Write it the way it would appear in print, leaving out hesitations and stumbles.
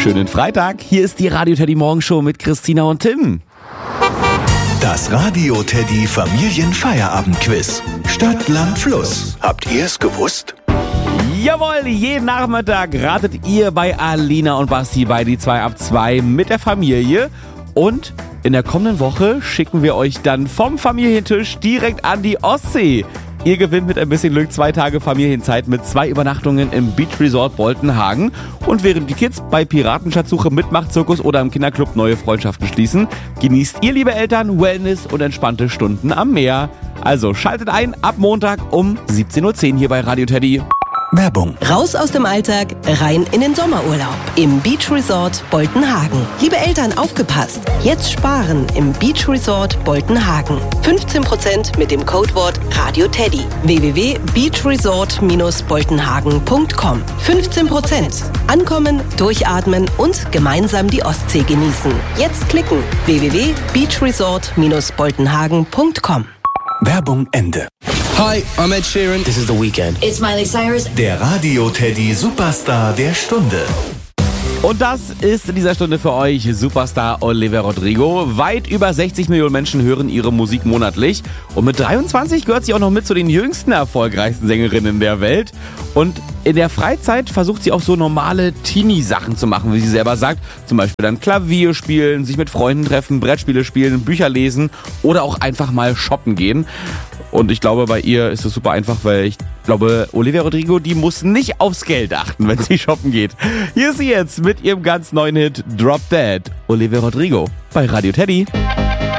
Schönen Freitag, hier ist die Radio Teddy Morgenshow mit Christina und Tim. Das Radio Teddy Familienfeierabendquiz. Stadt, Land, Fluss. Habt ihr es gewusst? Jawohl, jeden Nachmittag ratet ihr bei Alina und Basti bei die 2 ab 2 mit der Familie. Und in der kommenden Woche schicken wir euch dann vom Familientisch direkt an die Ostsee. Ihr gewinnt mit ein bisschen Glück 2 Tage Familienzeit mit 2 Übernachtungen im Beach Resort Boltenhagen. Und während die Kids bei Piratenschatzsuche, Mitmachzirkus oder im Kinderclub neue Freundschaften schließen, genießt ihr, liebe Eltern, Wellness und entspannte Stunden am Meer. Also schaltet ein ab Montag um 17.10 Uhr hier bei Radio Teddy. Werbung. Raus aus dem Alltag, rein in den Sommerurlaub im Beach Resort Boltenhagen. Liebe Eltern, aufgepasst! Jetzt sparen im Beach Resort Boltenhagen. 15% mit dem Codewort Radio Teddy. www.beachresort-boltenhagen.com. 15%. Ankommen, durchatmen und gemeinsam die Ostsee genießen. Jetzt klicken. www.beachresort-boltenhagen.com. Werbung Ende. Hi, I'm Ed Sheeran. This is The Weeknd. It's Miley Cyrus. Der Radio Teddy Superstar der Stunde. Und das ist in dieser Stunde für euch Superstar Olivia Rodrigo. Weit über 60 Millionen Menschen hören ihre Musik monatlich. Und mit 23 gehört sie auch noch mit zu den jüngsten erfolgreichsten Sängerinnen der Welt. Und in der Freizeit versucht sie auch so normale Teenie-Sachen zu machen, wie sie selber sagt. Zum Beispiel dann Klavier spielen, sich mit Freunden treffen, Brettspiele spielen, Bücher lesen oder auch einfach mal shoppen gehen. Und ich glaube, bei ihr ist es super einfach, weil ich glaube, Olivia Rodrigo, die muss nicht aufs Geld achten, wenn sie shoppen geht. Hier ist sie jetzt mit ihrem ganz neuen Hit Drop Dead. Olivia Rodrigo bei Radio Teddy.